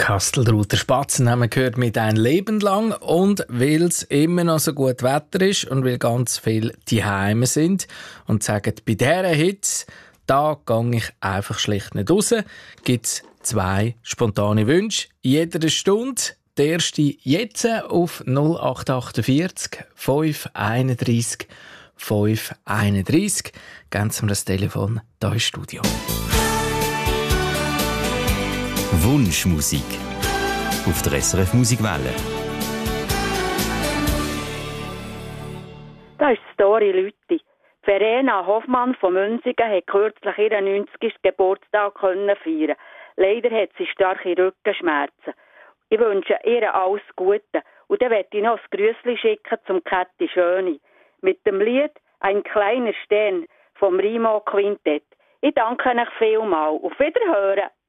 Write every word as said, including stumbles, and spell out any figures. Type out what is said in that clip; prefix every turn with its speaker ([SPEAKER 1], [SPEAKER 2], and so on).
[SPEAKER 1] Kastelruther Spatzen haben wir gehört mit «Ein Leben lang». Und weil es immer noch so gut Wetter ist und weil ganz viele daheim sind und sagen, bei dieser Hitze, da gehe ich einfach schlicht nicht raus, gibt es zwei spontane Wünsche in jeder Stunde. Der erste jetzt auf null acht vier acht fünf eins drei fünf eins drei. Geben Sie mir das Telefon hier im Studio.
[SPEAKER 2] Wunschmusik auf der S R F Musikwelle.
[SPEAKER 3] Das ist die Story Lütti. Verena Hoffmann von Münzigen hat kürzlich ihren neunzigsten Geburtstag feiern können. Leider hat sie starke Rückenschmerzen. Ich wünsche ihr alles Gute. Und dann möchte ich noch ein Grüßchen schicken zum Käthi Schöni. Mit dem Lied «Ein kleiner Stern» vom Rimo Quintett. Ich danke euch vielmals. Auf Wiederhören.